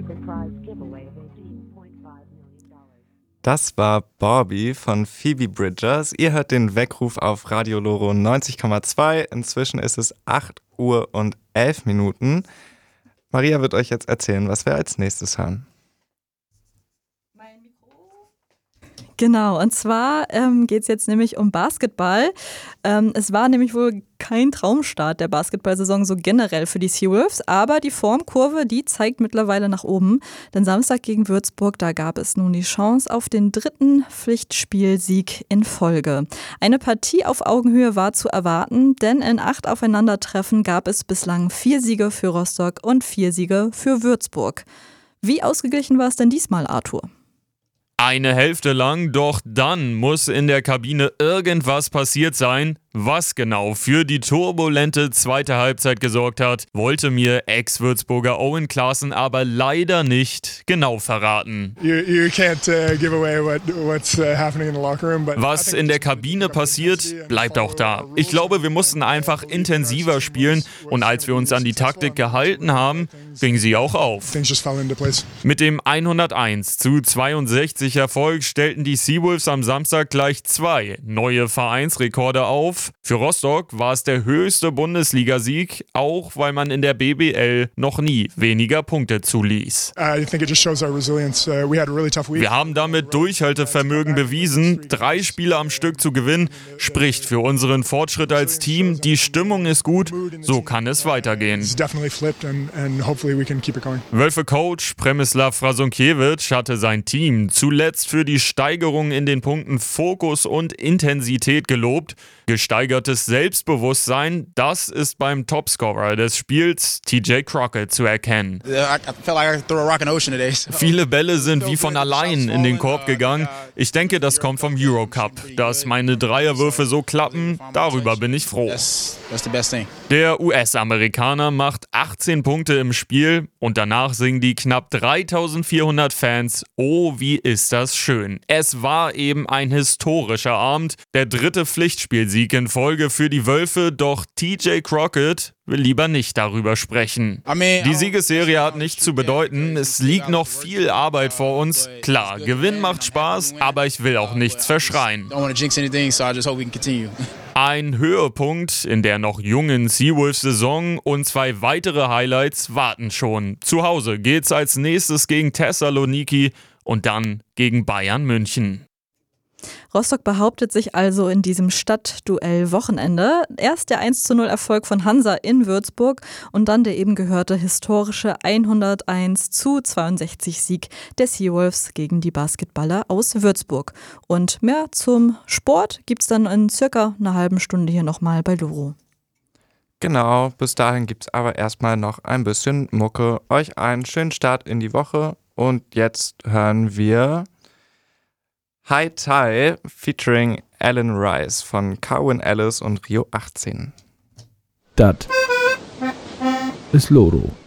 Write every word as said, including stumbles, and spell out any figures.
Das war Barbie von Phoebe Bridgers. Ihr hört den Weckruf auf Radio Loro neunzig Komma zwei. Inzwischen ist es acht Uhr und elf Minuten. Maria wird euch jetzt erzählen, was wir als nächstes hören. Genau, und zwar ähm, geht es jetzt nämlich um Basketball. Ähm, es war nämlich wohl kein Traumstart der Basketballsaison so generell für die Seawolves, aber die Formkurve, die zeigt mittlerweile nach oben. Denn Samstag gegen Würzburg, da gab es nun die Chance auf den dritten Pflichtspielsieg in Folge. Eine Partie auf Augenhöhe war zu erwarten, denn in acht Aufeinandertreffen gab es bislang vier Siege für Rostock und vier Siege für Würzburg. Wie ausgeglichen war es denn diesmal, Arthur? Eine Hälfte lang, doch dann muss in der Kabine irgendwas passiert sein. Was genau für die turbulente zweite Halbzeit gesorgt hat, wollte mir Ex-Würzburger Owen Klaassen aber leider nicht genau verraten. You, you can't, uh, give away what, what's, uh, happening in the locker room, but Was in der Kabine passiert, bleibt auch da. Ich glaube, wir mussten einfach intensiver spielen und als wir uns an die Taktik gehalten haben, ging sie auch auf. Mit dem hunderteins zu zweiundsechzig Erfolg stellten die Seawolves am Samstag gleich zwei neue Vereinsrekorde auf. Für Rostock war es der höchste Bundesligasieg, auch weil man in der B B L noch nie weniger Punkte zuließ. Wir haben damit Durchhaltevermögen bewiesen. Drei Spiele am Stück zu gewinnen, spricht für unseren Fortschritt als Team. Die Stimmung ist gut, so kann es weitergehen. Wölfe-Coach Przemysław Frasonkiewicz hatte sein Team zuletzt für die Steigerung in den Punkten Fokus und Intensität gelobt. Gesteigertes Selbstbewusstsein, das ist beim Topscorer des Spiels, T J Crockett, zu erkennen. Viele Bälle sind wie von allein in den Korb gegangen. Ich denke, das kommt vom Eurocup. Dass meine Dreierwürfe so klappen, darüber bin ich froh. Der U S-Amerikaner macht achtzehn Punkte im Spiel und danach singen die knapp dreitausendvierhundert Fans: Oh, wie ist das schön. Es war eben ein historischer Abend, der dritte Pflichtspielsieg in Folge für die Wölfe, doch T J Crockett will lieber nicht darüber sprechen. Die Siegesserie hat nichts zu bedeuten, es liegt noch viel Arbeit vor uns. Klar, Gewinn macht Spaß, aber ich will auch nichts verschreien. Ein Höhepunkt in der noch jungen Seawolves-Saison und zwei weitere Highlights warten schon. Zu Hause geht's als nächstes gegen Thessaloniki und dann gegen Bayern München. Rostock behauptet sich also in diesem Stadtduell-Wochenende. Erst der eins zu null Erfolg von Hansa in Würzburg und dann der eben gehörte historische hunderteins zu zweiundsechzig Sieg der Seawolves gegen die Basketballer aus Würzburg. Und mehr zum Sport gibt's dann in circa einer halben Stunde hier nochmal bei Loro. Genau, bis dahin gibt's aber erstmal noch ein bisschen Mucke. Euch einen schönen Start in die Woche und jetzt hören wir High Tide featuring Alan Rice von Carwin Ellis und Rio achtzehn. Das ist Loro.